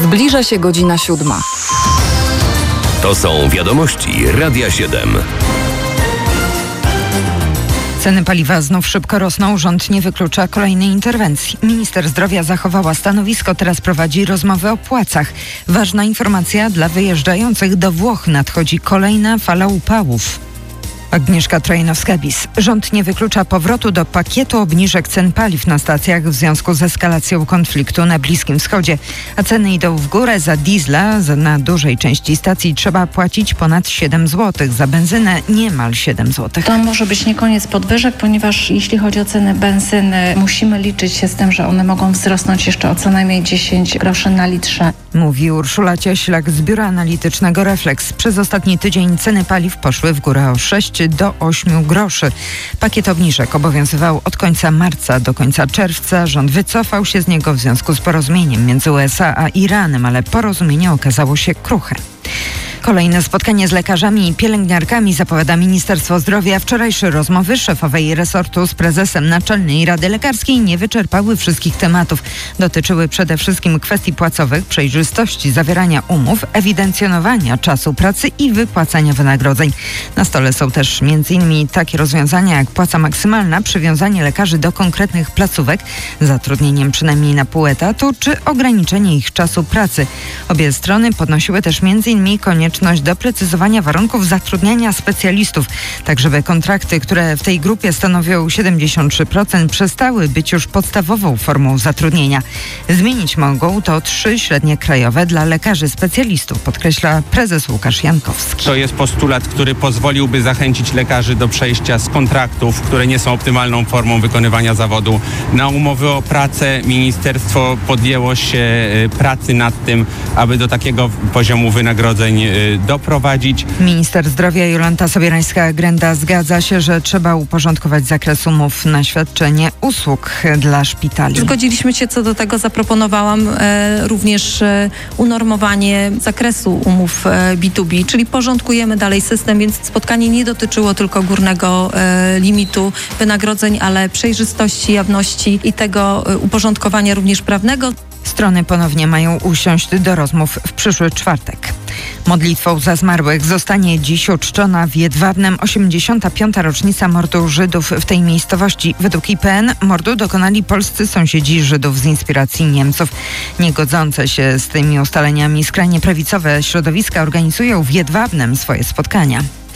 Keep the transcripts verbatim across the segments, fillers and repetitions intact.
Zbliża się godzina siódma. To są wiadomości Radia siedem. Ceny paliwa znów szybko rosną. Rząd nie wyklucza kolejnej interwencji. Minister zdrowia zachowała stanowisko, teraz prowadzi rozmowy o płacach. Ważna informacja dla wyjeżdżających do Włoch. Nadchodzi kolejna fala upałów. Agnieszka Trojanowska-Bis. Rząd nie wyklucza powrotu do pakietu obniżek cen paliw na stacjach w związku z eskalacją konfliktu na Bliskim Wschodzie. A ceny idą w górę. Za diesla na dużej części stacji trzeba płacić ponad siedem złotych. Za benzynę niemal siedem złotych. To może być nie koniec podwyżek, ponieważ jeśli chodzi o ceny benzyny, musimy liczyć się z tym, że one mogą wzrosnąć jeszcze o co najmniej dziesięć groszy na litrze. Mówi Urszula Cieślak z Biura Analitycznego Refleks. Przez ostatni tydzień ceny paliw poszły w górę o sześć do ośmiu groszy. Pakiet obniżek obowiązywał od końca marca do końca czerwca. Rząd wycofał się z niego w związku z porozumieniem między U S A a Iranem, ale porozumienie okazało się kruche. Kolejne spotkanie z lekarzami i pielęgniarkami zapowiada Ministerstwo Zdrowia. Wczorajsze rozmowy szefowej resortu z prezesem Naczelnej Rady Lekarskiej nie wyczerpały wszystkich tematów. Dotyczyły przede wszystkim kwestii płacowych, przejrzystości zawierania umów, ewidencjonowania czasu pracy i wypłacania wynagrodzeń. Na stole są też między innymi takie rozwiązania jak płaca maksymalna, przywiązanie lekarzy do konkretnych placówek, zatrudnieniem przynajmniej na pół etatu czy ograniczenie ich czasu pracy. Obie strony podnosiły też między innymi konieczność doprecyzowania warunków zatrudniania specjalistów, tak żeby kontrakty, które w tej grupie stanowią siedemdziesiąt trzy procent, przestały być już podstawową formą zatrudnienia. Zmienić mogą to trzy średnie krajowe dla lekarzy specjalistów, podkreśla prezes Łukasz Jankowski. To jest postulat, który pozwoliłby zachęcić lekarzy do przejścia z kontraktów, które nie są optymalną formą wykonywania zawodu, na umowy o pracę. Ministerstwo podjęło się pracy nad tym, aby do takiego poziomu wynagrodzeń doprowadzić. Minister zdrowia Jolanta Sobierańska-Grenda zgadza się, że trzeba uporządkować zakres umów na świadczenie usług dla szpitali. Zgodziliśmy się co do tego, zaproponowałam e, również e, unormowanie zakresu umów e, B dwa B, czyli porządkujemy dalej system, więc spotkanie nie dotyczyło tylko górnego e, limitu wynagrodzeń, ale przejrzystości, jawności i tego e, uporządkowania również prawnego. Strony ponownie mają usiąść do rozmów w przyszły czwartek. Modlitwą za zmarłych zostanie dziś uczczona w Jedwabnem osiemdziesiąta piąta rocznica mordu Żydów w tej miejscowości. Według I P N mordu dokonali polscy sąsiedzi Żydów z inspiracji Niemców. Niegodzące się z tymi ustaleniami skrajnie prawicowe środowiska organizują w Jedwabnem swoje spotkania.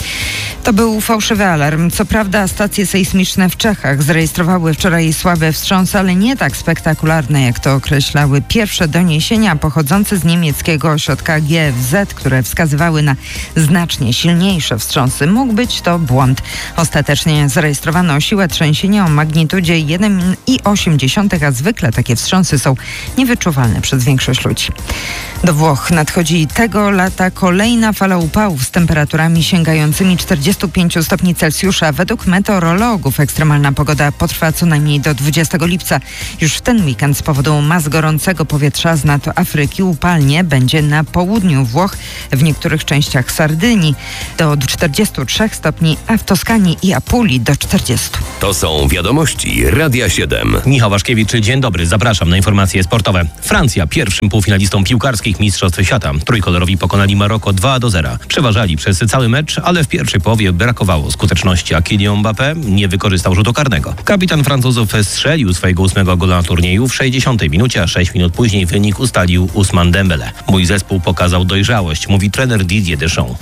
To był fałszywy alarm. Co prawda stacje sejsmiczne w Czechach zarejestrowały wczoraj słabe wstrząsy, ale nie tak spektakularne, jak to określały pierwsze doniesienia pochodzące z niemieckiego ośrodka G F Z, które wskazywały na znacznie silniejsze wstrząsy. Mógł być to błąd. Ostatecznie zarejestrowano siłę trzęsienia o magnitudzie jeden i osiem dziesiątych, a zwykle takie wstrząsy są niewyczuwalne przez większość ludzi. Do Włoch nadchodzi tego lata kolejna fala upałów z temperaturami sięgającymi czterdziestu pięciu stopni Celsjusza. Według meteorologów ekstremalna pogoda potrwa co najmniej do dwudziestego lipca. Już w ten weekend z powodu mas gorącego powietrza z nad Afryki upalnie będzie na południu Włoch, w niektórych częściach Sardynii do czterdziestu trzech stopni, a w Toskanii i Apulii do czterdziestu. To są wiadomości Radia siedem. Michał Waszkiewicz, dzień dobry, zapraszam na informacje sportowe. Francja pierwszym półfinalistą piłkarskich Mistrzostw Świata. Trójkolorowi pokonali Maroko dwa do zera. Przeważali przez cały mecz, ale w pierwszej połowie brakowało skuteczności, a Kylian Mbappé nie wykorzystał rzutu karnego. Kapitan Francuzów strzelił swojego ósmego gola na turnieju w sześćdziesiątej minucie, a sześć minut później wynik ustalił Ousmane Dembélé. Mój zespół pokazał dojrzałość, mówi trener Didier Deschamps.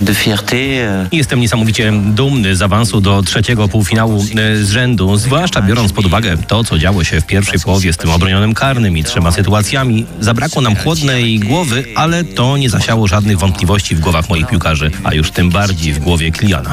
Jestem niesamowicie dumny z awansu do trzeciego półfinału z rzędu, zwłaszcza biorąc pod uwagę to, co działo się w pierwszej połowie z tym obronionym karnym i trzema sytuacjami. Zabrakło nam chłodnej głowy, ale to nie zasiało żadnych wątpliwości w głowach moich piłkarzy, a już tym bardziej w głowie Kyliana.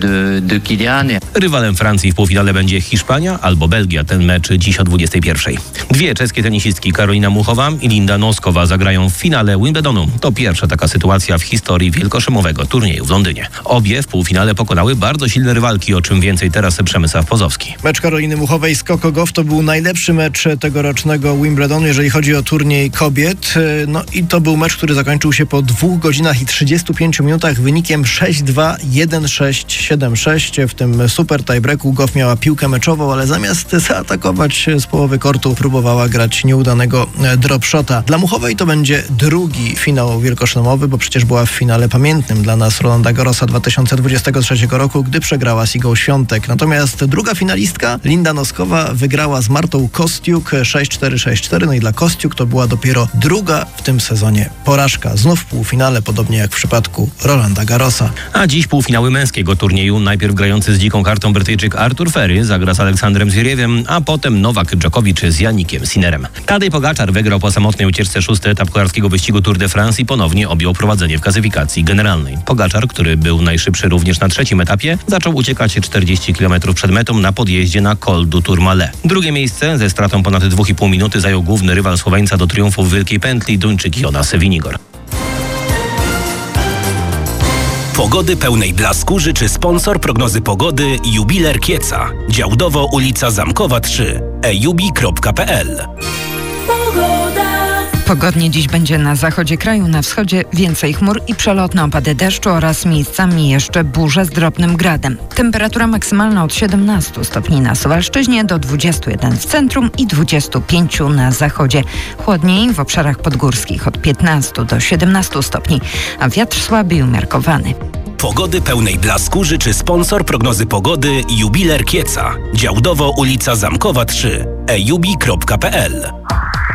Rywalem Francji w półfinale będzie Hiszpania albo Belgia. Ten mecz dziś o dwudziestej pierwszej. Dwie czeskie tenisistki, Karolina Muchowa i Linda Noskowa, zagrają w finale Wimbledonu. To pierwsza taka sytuacja w historii wielkoszymowego turnieju w Londynie. Obie w półfinale pokonały bardzo silne rywalki, o czym więcej teraz Przemysław Pozowski. Mecz Karoliny Muchowej z Coco Gauff to był najlepszy mecz tegorocznego Wimbledonu, jeżeli chodzi o turniej kobiet. No i to był mecz, który zakończył się po dwóch godzinach i trzydziestu pięciu minutach wynikiem sześć dwa, jeden sześć sześć siedem sześć. W tym super tiebreaku Goff miała piłkę meczową, ale zamiast zaatakować z połowy kortu próbowała grać nieudanego dropshota. Dla Muchowej to będzie drugi finał wielkoszlemowy, bo przecież była w finale pamiętnym dla nas Rolanda Garrosa dwa tysiące dwudziestego trzeciego roku, gdy przegrała z Igą Świątek. Natomiast druga finalistka, Linda Noskowa, wygrała z Martą Kostiuk sześć cztery sześć cztery. No i dla Kostiuk to była dopiero druga w tym sezonie porażka. Znów w półfinale, podobnie jak w przypadku Rolanda Garrosa. A dziś półfinały męskiego turnieju. Najpierw grający z dziką kartą Brytyjczyk Artur Ferry zagra z Aleksandrem Zwieriewem, a potem Nowak Dżokowicz z Janikiem Sinnerem. Tadej Pogaczar wygrał po samotnej ucieczce szósty etap kolarskiego wyścigu Tour de France i ponownie objął prowadzenie w klasyfikacji generalnej. Pogaczar, który był najszybszy również na trzecim etapie, zaczął uciekać czterdzieści kilometrów przed metą na podjeździe na Col du Tourmalet. Drugie miejsce ze stratą ponad dwie i pół minuty zajął główny rywal Słoweńca do triumfu w Wielkiej Pętli, Duńczyk Jonas Vingegaard. Pogody pełnej blasku życzy sponsor prognozy pogody Jubiler Kieca. Działdowo ulica Zamkowa trzy. e jubi kropka p l. Pogodnie dziś będzie na zachodzie kraju, na wschodzie więcej chmur i przelotne opady deszczu oraz miejscami jeszcze burze z drobnym gradem. Temperatura maksymalna od siedemnastu stopni na Suwalszczyźnie do dwudziestu jeden w centrum i dwudziestu pięciu na zachodzie. Chłodniej w obszarach podgórskich od piętnastu do siedemnastu stopni, a wiatr słaby i umiarkowany. Pogody pełnej blasku życzy sponsor prognozy pogody Jubiler Kieca. Działdowo ulica Zamkowa trzy. e jubi kropka p l.